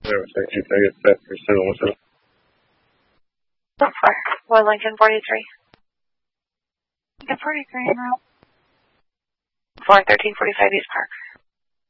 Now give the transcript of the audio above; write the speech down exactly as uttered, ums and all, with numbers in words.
Zero six two Vegas, back for seven one seven. So far. One Lincoln forty-three. Lincoln forty-three en route. four thirteen forty-five East Park.